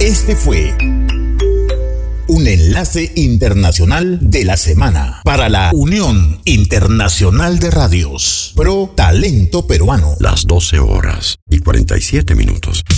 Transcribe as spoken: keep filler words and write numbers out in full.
Este fue un enlace internacional de la semana para la Unión Internacional de Radios Pro Talento Peruano. Las doce horas y cuarenta y siete minutos.